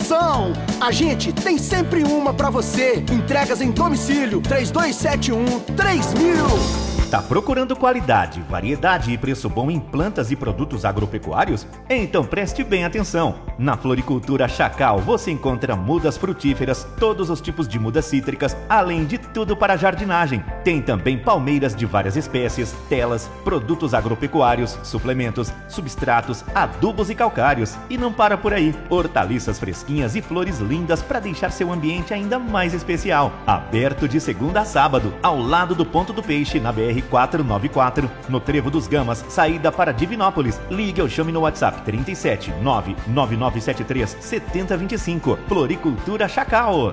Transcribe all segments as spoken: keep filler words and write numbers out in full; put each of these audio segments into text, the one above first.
promoção. A gente tem sempre uma pra você. Entregas em domicílio, três dois sete um, três mil. Tá procurando qualidade, variedade e preço bom em plantas e produtos agropecuários? Então preste bem atenção. Na Floricultura Chacal você encontra mudas frutíferas, todos os tipos de mudas cítricas, além de tudo para jardinagem. Tem também palmeiras de várias espécies, telas, produtos agropecuários, suplementos, substratos, adubos e calcários. E não para por aí. Hortaliças fresquinhas e flores lindas para deixar seu ambiente ainda mais especial. Aberto de segunda a sábado, ao lado do Ponto do Peixe, na B R quatrocentos e noventa e quatro, no Trevo dos Gamas, saída para Divinópolis. Ligue ou chame no WhatsApp trinta e sete, nove nove nove sete três, sete zero dois cinco. Floricultura Chacal.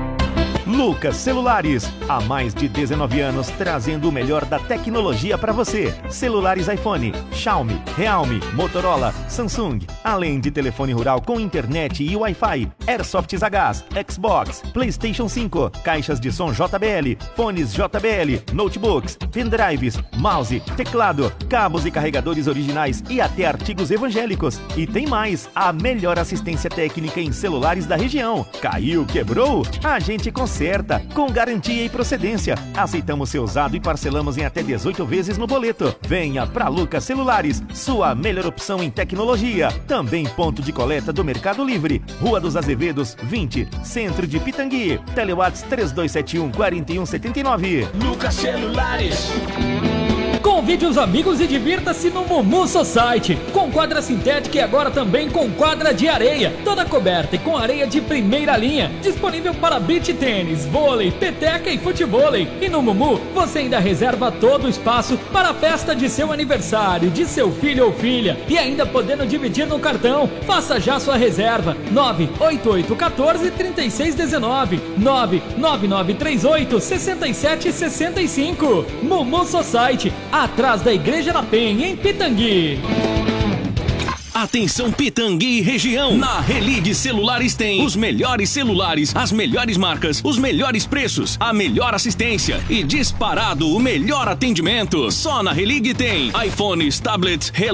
Lucas Celulares, há mais de dezenove anos trazendo o melhor da tecnologia para você. Celulares iPhone, Xiaomi, Realme, Motorola, Samsung, além de telefone rural com internet e Wi-Fi, Airsofts a gás, Xbox, PlayStation cinco, caixas de som J B L, fones J B L, notebooks, pendrives, mouse, teclado, cabos e carregadores originais e até artigos evangélicos. E tem mais, a melhor assistência técnica em celulares da região. Caiu, quebrou? A gente consegue. Certa, com garantia e procedência. Aceitamos seu usado e parcelamos em até dezoito vezes no boleto. Venha pra Lucas Celulares, sua melhor opção em tecnologia. Também ponto de coleta do Mercado Livre. Rua dos Azevedos, vinte, Centro de Pitangui. Telewatts três dois sete um, quatro um sete nove. Lucas Celulares. Convide os amigos e divirta-se no Mumu Society, com quadra sintética e agora também com quadra de areia, toda coberta e com areia de primeira linha, disponível para beach tênis, vôlei, peteca e futevôlei. E no Mumu você ainda reserva todo o espaço para a festa de seu aniversário, de seu filho ou filha, e ainda podendo dividir no cartão. Faça já sua reserva, nove oito oito um quatro, três seis um nove, nove nove nove três oito, seis sete seis cinco. Mumu Society, atrás da Igreja da Penha, em Pitangui. Atenção Pitangui e região, na Religue Celulares tem os melhores celulares, as melhores marcas, os melhores preços, a melhor assistência e disparado o melhor atendimento. Só na Religue tem iPhones, tablets,